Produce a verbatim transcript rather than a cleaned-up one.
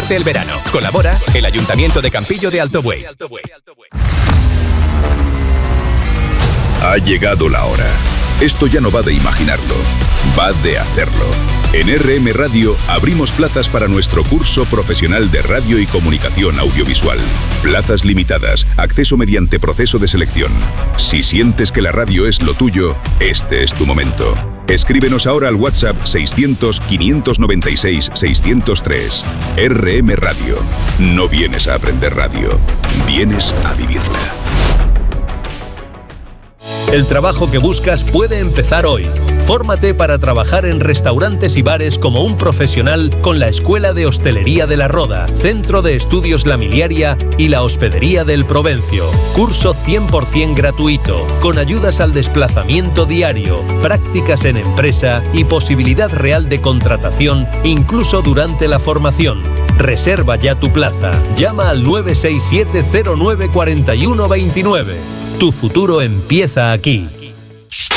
Diviértete el verano. Colabora el Ayuntamiento de Campillo de Alto Buey. Ha llegado la hora. Esto ya no va de imaginarlo, va de hacerlo. En R M Radio abrimos plazas para nuestro curso profesional de radio y comunicación audiovisual. Plazas limitadas, acceso mediante proceso de selección. Si sientes que la radio es lo tuyo, este es tu momento. Escríbenos ahora al WhatsApp seiscientos, quinientos noventa y seis, seiscientos tres. R M Radio. No vienes a aprender radio, vienes a vivirla. El trabajo que buscas puede empezar hoy. Fórmate para trabajar en restaurantes y bares como un profesional con la Escuela de Hostelería de la Roda, Centro de Estudios La Miliaria y la Hospedería del Provencio. Curso cien por ciento gratuito, con ayudas al desplazamiento diario, prácticas en empresa y posibilidad real de contratación incluso durante la formación. Reserva ya tu plaza. Llama al nueve seis siete cero nueve cuatro uno dos nueve. Tu futuro empieza aquí.